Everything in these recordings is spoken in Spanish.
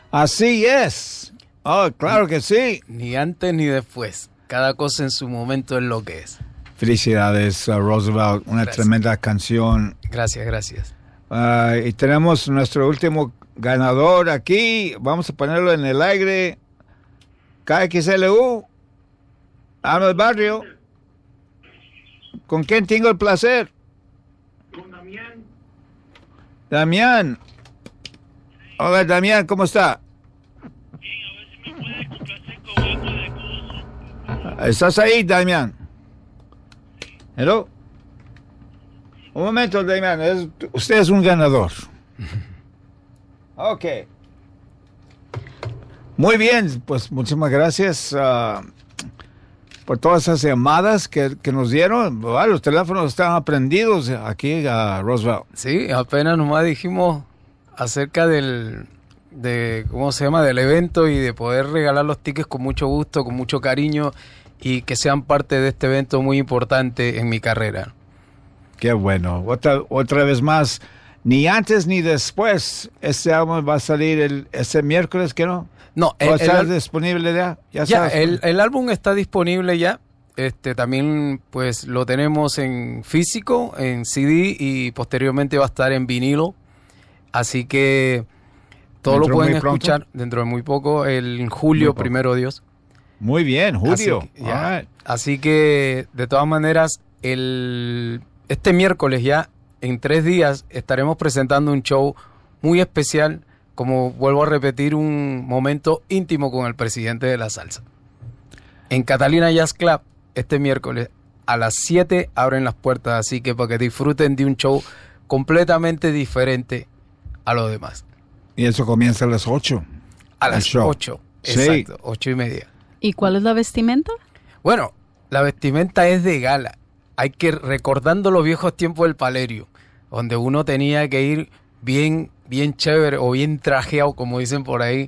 Así es. Oh, claro que sí. Ni antes ni después. Cada cosa en su momento es lo que es. Felicidades, Roosevelt. Una Gracias. tremenda canción. Gracias. Y tenemos nuestro último ganador aquí. Vamos a ponerlo en el aire. KXLU. Alma del Barrio. ¿Con quién tengo el placer? Con Damián. Damián. Hola, Damián, ¿cómo está? Bien, a ver si me puede complacer con algo de gozo. ¿Estás ahí, Damián? Hello. Un momento, Damián. Usted es un ganador. Ok. Muy bien, pues muchísimas gracias por todas esas llamadas que nos dieron. Los teléfonos están prendidos aquí a Roosevelt. Sí, apenas nomás dijimos acerca ¿cómo se llama? Del evento y de poder regalar los tickets con mucho gusto, con mucho cariño y que sean parte de este evento muy importante en mi carrera. Qué bueno. Otra vez más, ni antes ni después, este álbum va a salir ese miércoles, ¿qué no? No, ¿Va a estar disponible ya? Ya, el álbum está disponible ya. También pues lo tenemos en físico, en CD y posteriormente va a estar en vinilo. Así que todo lo pueden escuchar dentro de muy poco, en julio, primero Dios. Muy bien, julio. Así que de todas maneras, este miércoles ya, en 3 días, estaremos presentando un show muy especial, como vuelvo a repetir, un momento íntimo con el presidente de la salsa. En Catalina Jazz Club, este miércoles, a las 7 abren las puertas, así que para que disfruten de un show completamente diferente a lo demás. Y eso comienza a las 8. A las 8, exacto, sí. 8:30. ¿Y cuál es la vestimenta? Bueno, la vestimenta es de gala. Hay que recordando los viejos tiempos del Palerio, donde uno tenía que ir bien chévere o bien trajeado, como dicen por ahí.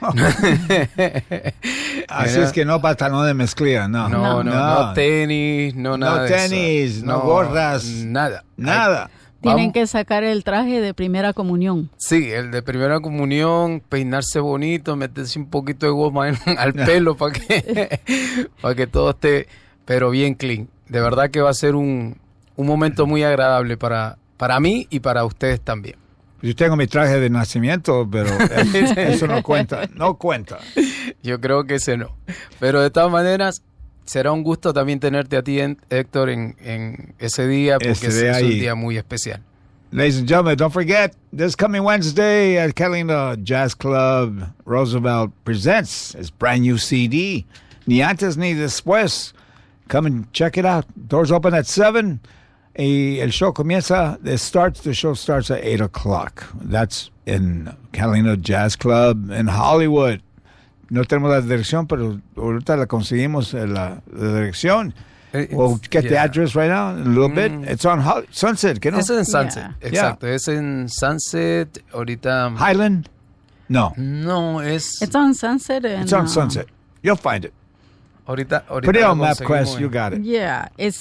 Así es que no pantalón de mezclilla, no tenis, no nada de tenis, eso. no gorras, nada. Tienen que sacar el traje de primera comunión. Sí, el de primera comunión, peinarse bonito, meterse un poquito de goma al pelo para que todo esté, pero bien clean. De verdad que va a ser un momento muy agradable para mí y para ustedes también. Yo tengo mi traje de nacimiento, pero eso no cuenta. Yo creo que ese no. Pero de todas maneras, será un gusto también tenerte a ti, Héctor, en ese día, porque es un día muy especial. Ladies and gentlemen, don't forget, this coming Wednesday at Catalina Jazz Club, Roosevelt presents his brand new CD, Ni Antes Ni Después. Come and check it out. Doors open at 7. Y el show comienza, the show starts at 8 o'clock. That's in Catalina Jazz Club in Hollywood. No tenemos la dirección, pero ahorita la conseguimos, la dirección. We'll get the address right now in a little bit. It's on Sunset, ¿qué no? Es en Sunset, exacto. Es en Sunset, ahorita... Highland? No. No, es... It's on Sunset. It's on Sunset. You'll find it. Ahorita Put it on MapQuest, you got it. Yeah, it's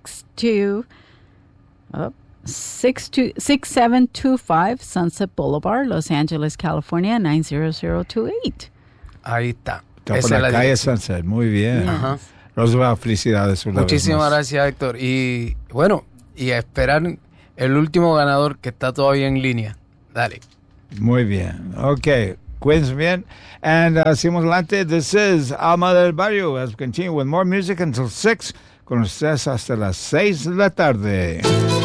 6725 Sunset Boulevard, Los Angeles, California, 90028. Ahí está. Está por la calle Sunset, muy bien. Ajá. Roosevelt, felicidades. Muchísimas gracias, Héctor. Y bueno, y a esperar el último ganador que está todavía en línea. Dale. Muy bien. Ok. Cuídense bien. And seguimos adelante. This is Alma del Barrio as we continue with more music until 6. Con ustedes hasta las 6 de la tarde.